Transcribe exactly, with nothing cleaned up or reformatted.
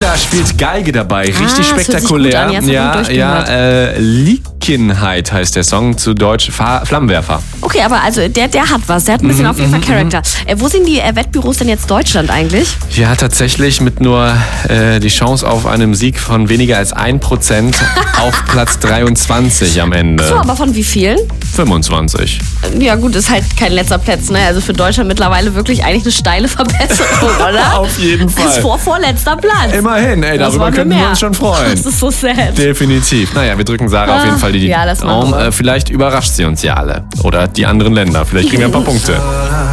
Sarah spielt Geige dabei. Richtig Ah, das hört sich spektakulär. gut an. Ja, ja, ja äh, Liekenheit heißt der Song, zu Deutsch Fa- Flammenwerfer. Okay, aber also der, der hat was. Der hat ein bisschen auf jeden Fall Charakter. Äh, wo sind die äh, Wettbüros denn jetzt Deutschland eigentlich? Ja, tatsächlich mit nur äh, die Chance auf einen Sieg von weniger als ein Prozent auf Platz dreiundzwanzig am Ende. So, aber von wie vielen? fünfundzwanzig. Ja gut, ist halt kein letzter Platz, ne? Also für Deutschland mittlerweile wirklich eigentlich eine steile Verbesserung, oder? Auf jeden Fall. Das ist vor vorletzter Platz. Immerhin, ey, Das darüber wollen wir könnten wir mehr. uns schon freuen. Das ist so sad. Definitiv. Naja, wir drücken Sarah auf jeden Fall die Ja, das machen Daumen. wir. Äh, vielleicht überrascht sie uns ja alle. Oder die anderen Länder. Vielleicht kriegen wir ein paar Punkte.